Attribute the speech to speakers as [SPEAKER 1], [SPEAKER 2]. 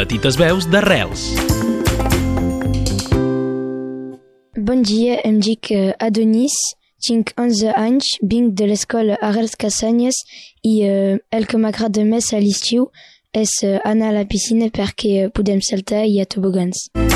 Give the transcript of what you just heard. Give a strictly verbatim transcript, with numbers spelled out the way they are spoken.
[SPEAKER 1] Petites veus d'Arrels.
[SPEAKER 2] Bon dia, em dic Adonis, tinc onze anys, vinc de l'escola Arrels Cassanyes i eh, el que m'agrada més a l'estiu és anar a la piscina perquè podem saltar i hi ha tobogans.